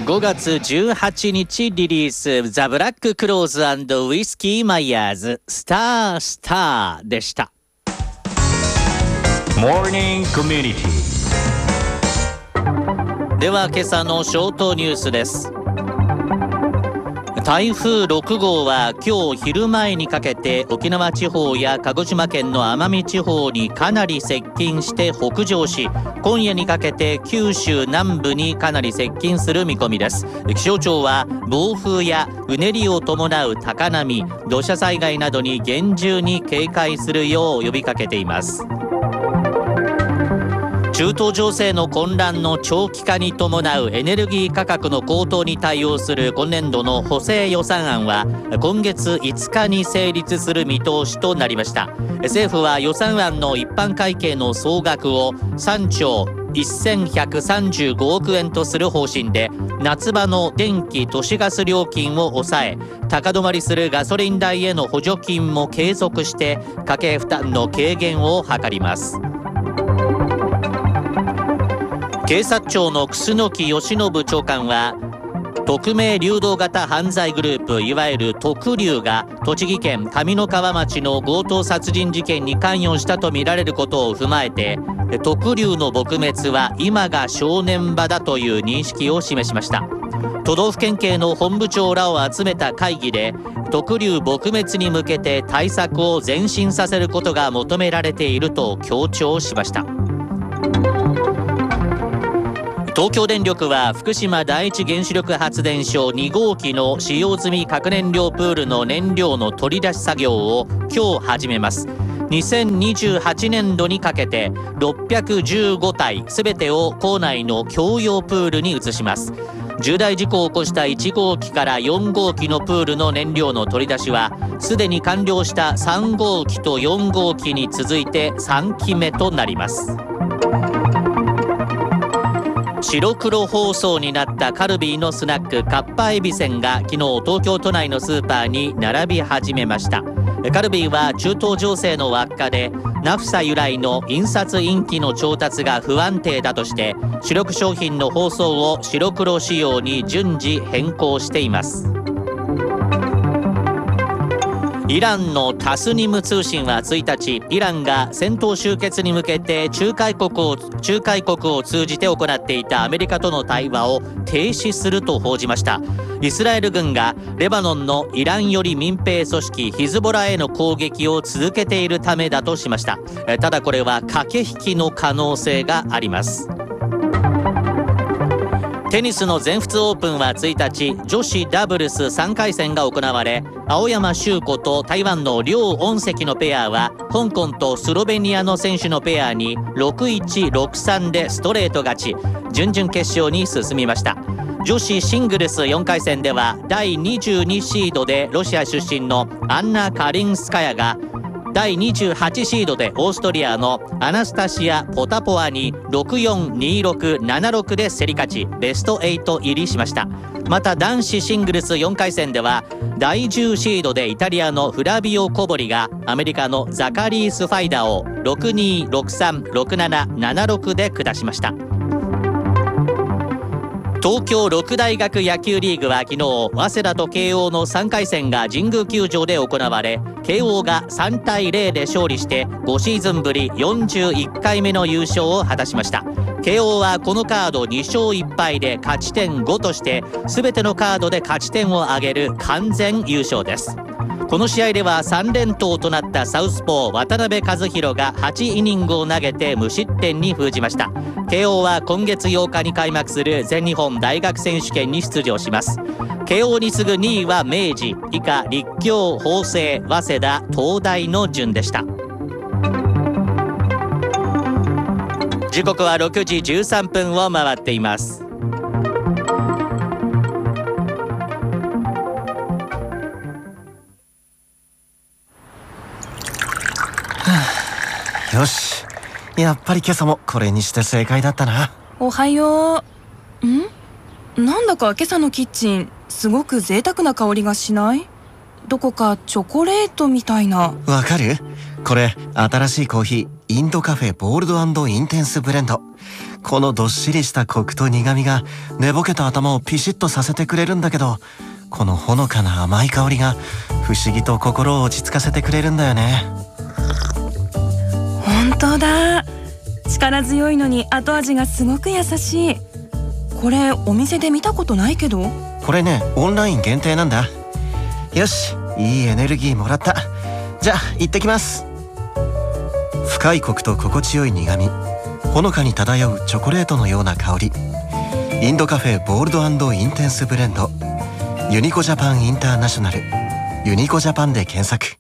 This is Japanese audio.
5月18日リリースザ・ブラック・クローズ&ウイスキー・マイヤーズスター・スターでした。 モーニングコミュニティでは今朝のショートニュースです。台風6号は今日昼前にかけて沖縄地方や鹿児島県の奄美地方にかなり接近して北上し、今夜にかけて九州南部にかなり接近する見込みです。気象庁は暴風やうねりを伴う高波、土砂災害などに厳重に警戒するよう呼びかけています。中東情勢の混乱の長期化に伴うエネルギー価格の高騰に対応する今年度の補正予算案は今月5日に成立する見通しとなりました。政府は予算案の一般会計の総額を3兆1135億円とする方針で、夏場の電気・都市ガス料金を抑え、高止まりするガソリン代への補助金も継続して家計負担の軽減を図ります。警察庁の楠木義信長官は、匿名流動型犯罪グループいわゆる特流が栃木県上三川町の強盗殺人事件に関与したとみられることを踏まえて、特流の撲滅は今が正念場だという認識を示しました。都道府県警の本部長らを集めた会議で、特流撲滅に向けて対策を前進させることが求められていると強調しました。東京電力は福島第一原子力発電所2号機の使用済み核燃料プールの燃料の取り出し作業を今日始めます。2028年度にかけて615体すべてを構内の共用プールに移します。重大事故を起こした1号機から4号機のプールの燃料の取り出しはすでに完了した3号機と4号機に続いて3機目となります。白黒包装になったカルビーのスナックかっぱえびせんが昨日東京都内のスーパーに並び始めました。カルビーは中東情勢の悪化でナフサ由来の印刷インキの調達が不安定だとして主力商品の包装を白黒仕様に順次変更しています。イランのタスニム通信は1日、イランが戦闘終結に向けて仲介国を通じて行っていたアメリカとの対話を停止すると報じました。イスラエル軍がレバノンのイラン寄り民兵組織ヒズボラへの攻撃を続けているためだとしました。ただこれは駆け引きの可能性があります。テニスの全仏オープンは1日、女子ダブルス3回戦が行われ、青山修子と台湾の梁恩石のペアは香港とスロベニアの選手のペアに 6-1、6-3 でストレート勝ち、準々決勝に進みました。女子シングルス4回戦では第22シードでロシア出身のアンナ・カリンスカヤが第28シードでオーストリアのアナスタシア・ポタポワに 6-4、2-6、7-6で競り勝ちベスト8入りしました。また男子シングルス4回戦では第10シードでイタリアのフラビオ・コボリがアメリカのザカリース・ファイダを 6-2、6-3、6-7、7-6で下しました。東京六大学野球リーグは昨日、早稲田と慶応の3回戦が神宮球場で行われ、慶応が3対0で勝利して5シーズンぶり41回目の優勝を果たしました。慶応はこのカード2勝1敗で勝ち点5として全てのカードで勝ち点を挙げる完全優勝です。この試合では3連投となったサウスポー渡辺和大が8イニングを投げて無失点に封じました。慶応は今月8日に開幕する全日本大学選手権に出場します。慶応に次ぐ2位は明治、以下立教、法政、早稲田、東大の順でした。時刻は6時13分を回っています。 よし、やっぱり今朝もこれにして正解だったな。 おはよう。なんだか今朝のキッチンすごく贅沢な香りがしない？どこかチョコレートみたいな。 わかる？これ新しいコーヒーインドカフェボールド&インテンスブレンド。 このどっしりしたコクと苦みが寝ぼけた頭をピシッとさせてくれるんだけど、このほのかな甘い香りが不思議と心を落ち着かせてくれるんだよね。 本当だ。力強いのに後味がすごく優しい。これお店で見たことないけど。 これね、オンライン限定なんだ。よし、いいエネルギーもらった。じゃあ行ってきます。深いコクと心地よい苦み、ほのかに漂うチョコレートのような香り。インドカフェボールド&インテンスブレンド、ユニコジャパンインターナショナル、ユニコジャパンで検索。